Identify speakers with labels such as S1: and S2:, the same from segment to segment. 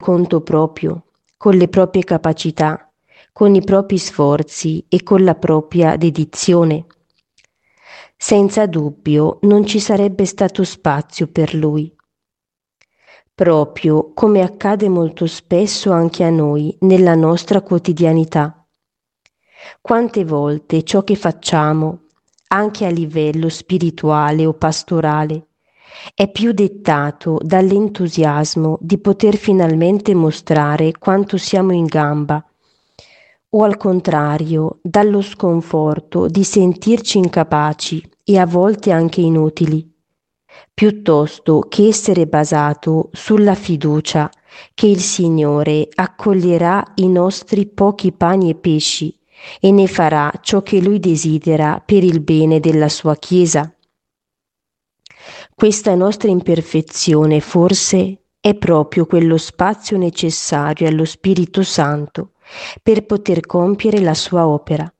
S1: conto proprio, con le proprie capacità, con i propri sforzi e con la propria dedizione. Senza dubbio non ci sarebbe stato spazio per lui. Proprio come accade molto spesso anche a noi nella nostra quotidianità. Quante volte ciò che facciamo, anche a livello spirituale o pastorale, è più dettato dall'entusiasmo di poter finalmente mostrare quanto siamo in gamba, o al contrario, dallo sconforto di sentirci incapaci e a volte anche inutili, piuttosto che essere basato sulla fiducia che il Signore accoglierà i nostri pochi pani e pesci e ne farà ciò che Lui desidera per il bene della sua Chiesa. Questa nostra imperfezione forse è proprio quello spazio necessario allo Spirito Santo per poter compiere la sua opera.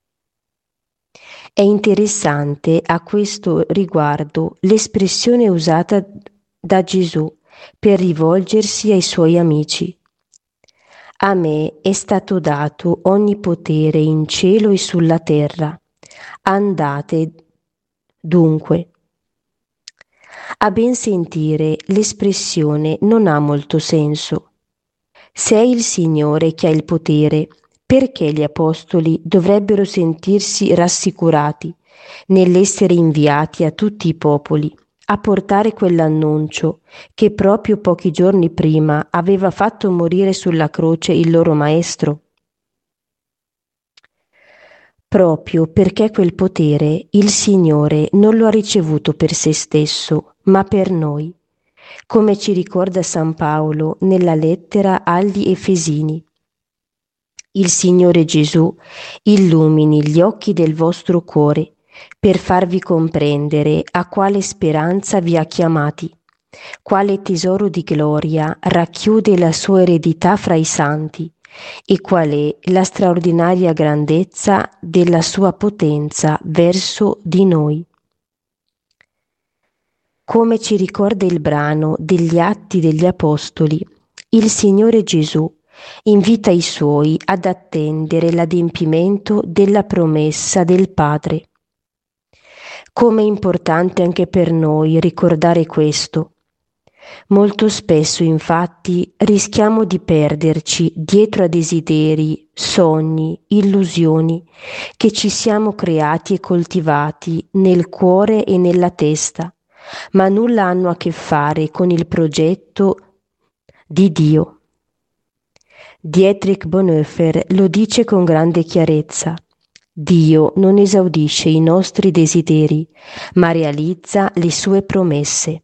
S1: È interessante a questo riguardo l'espressione usata da Gesù per rivolgersi ai suoi amici. A me è stato dato ogni potere in cielo e sulla terra. Andate dunque. A ben sentire, l'espressione non ha molto senso. Se è il Signore che ha il potere, perché gli apostoli dovrebbero sentirsi rassicurati nell'essere inviati a tutti i popoli a portare quell'annuncio che proprio pochi giorni prima aveva fatto morire sulla croce il loro maestro? Proprio perché quel potere il Signore non lo ha ricevuto per se stesso, ma per noi, come ci ricorda San Paolo nella lettera agli Efesini. Il Signore Gesù illumini gli occhi del vostro cuore per farvi comprendere a quale speranza vi ha chiamati, quale tesoro di gloria racchiude la sua eredità fra i santi e qual è la straordinaria grandezza della sua potenza verso di noi. Come ci ricorda il brano degli Atti degli Apostoli, il Signore Gesù invita i suoi ad attendere l'adempimento della promessa del Padre. Come è importante anche per noi ricordare questo. Molto spesso, infatti, rischiamo di perderci dietro a desideri, sogni, illusioni che ci siamo creati e coltivati nel cuore e nella testa, ma nulla hanno a che fare con il progetto di Dio. Dietrich Bonhoeffer lo dice con grande chiarezza. Dio non esaudisce i nostri desideri, ma realizza le sue promesse.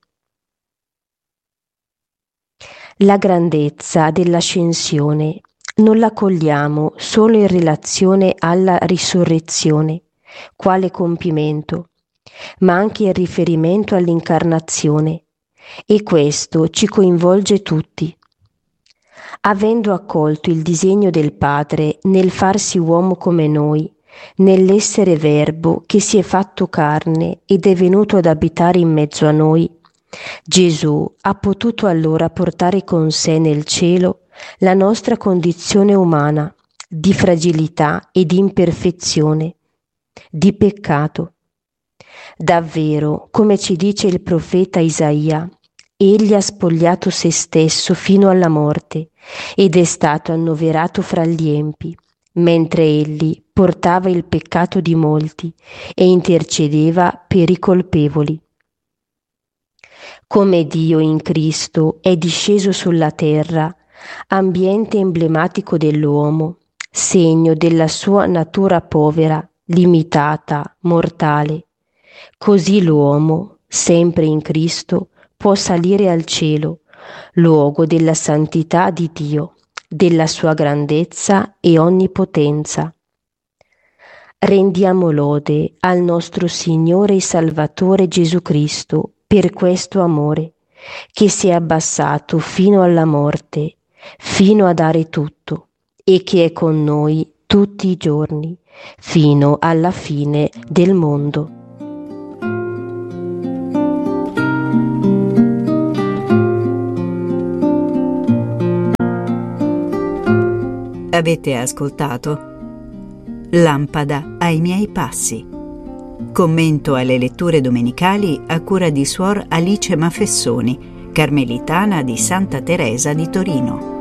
S1: La grandezza dell'ascensione non la cogliamo solo in relazione alla risurrezione, quale compimento, ma anche in riferimento all'incarnazione, e questo ci coinvolge tutti. Avendo accolto il disegno del Padre nel farsi uomo come noi, nell'essere Verbo che si è fatto carne ed è venuto ad abitare in mezzo a noi, Gesù ha potuto allora portare con sé nel cielo la nostra condizione umana di fragilità e di imperfezione, di peccato. Davvero, come ci dice il profeta Isaia, egli ha spogliato se stesso fino alla morte ed è stato annoverato fra gli empi, mentre egli portava il peccato di molti e intercedeva per i colpevoli. Come Dio in Cristo è disceso sulla terra, ambiente emblematico dell'uomo, segno della sua natura povera, limitata, mortale, così l'uomo, sempre in Cristo, può salire al cielo, luogo della santità di Dio, della sua grandezza e onnipotenza. Rendiamo lode al nostro Signore e Salvatore Gesù Cristo per questo amore, che si è abbassato fino alla morte, fino a dare tutto, e che è con noi tutti i giorni, fino alla fine del mondo.
S2: Avete ascoltato Lampada ai miei passi. Commento alle letture domenicali a cura di Suor Alice Mafessoni, carmelitana di Santa Teresa di Torino.